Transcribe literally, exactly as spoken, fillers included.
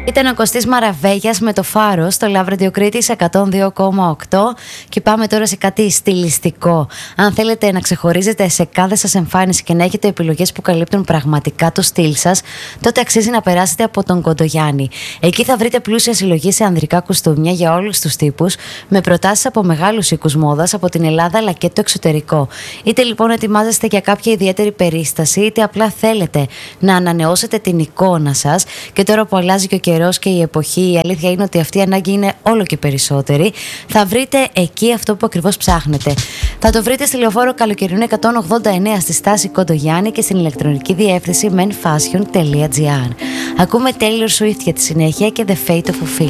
Ήταν ο Κωστής Μαραβέγιας με το Φάρο στο Love Radio Κρήτης εκατόν δύο κόμμα οκτώ και πάμε τώρα σε κάτι στιλιστικό. Αν θέλετε να ξεχωρίζετε σε κάθε σας εμφάνιση και να έχετε επιλογές που καλύπτουν πραγματικά το στυλ σας, τότε αξίζει να περάσετε από τον Κοντογιάννη. Εκεί θα βρείτε πλούσια συλλογή σε ανδρικά κουστούμια για όλους τους τύπους, με προτάσεις από μεγάλους οίκους μόδας από την Ελλάδα αλλά και το εξωτερικό. Είτε λοιπόν ετοιμάζεστε για κάποια ιδιαίτερη περίσταση, είτε απλά θέλετε να ανανεώσετε την εικόνα σας, και τώρα που αλλάζει και ο καιρός και η εποχή, η αλήθεια είναι ότι αυτή η ανάγκη είναι όλο και περισσότερη, θα βρείτε εκεί αυτό που ακριβώς ψάχνετε. Θα το βρείτε στη Λεωφόρο Καλοκαιρινού εκατόν ογδόντα εννέα στη στάση Κοντογιάννη και στην ηλεκτρονική διεύθυνση men fashion τελεία gr. Ακούμε Taylor Swift για τη συνέχεια και The Fate of Ophelia.